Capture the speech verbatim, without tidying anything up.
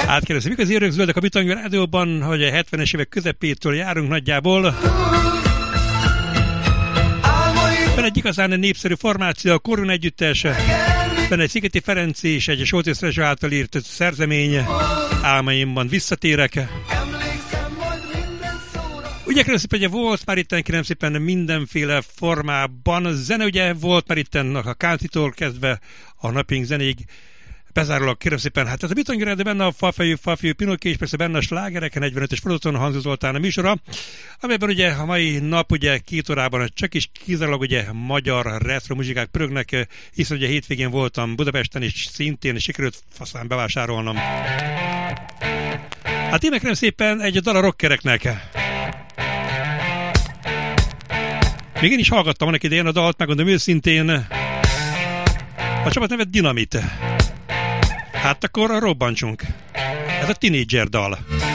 Átkérdezem, igazi örök zöldek a Bitangő Rádióban, hogy a hetvenes évek közepétől járunk nagyjából. Van egy igazán népszerű formáció, a Korun együttes, van egy Szigeti Ferenci és egy Solti Sztrezsa által írt szerzemény, Álmaimban visszatérek. Ugye kérem szépen, ugye volt már itten, kérem szépen mindenféle formában zene, ugye volt már itten a countrytól kezdve a napink zenéig, bezárólag kérem szépen, hát ez a Bitangő Rádió, benne a Falfejű, Falfejű Pinokki, és persze benne a slágerek, a negyvenötös fordulaton Hanzó Zoltán a műsora, amelyben ugye a mai nap ugye két órában csak is kizárólag ugye magyar retro muzsikák pörögnek, hiszen ugye hétvégén voltam Budapesten, és szintén sikerült faszán bevásárolnom. Hát én kérem szépen egy dal a rockereknek. Még én is hallgattam annak idején a dalt, megmondom őszintén. A csapat neve Dinamit. Hát akkor robbantsunk. Ez a Teenager dal.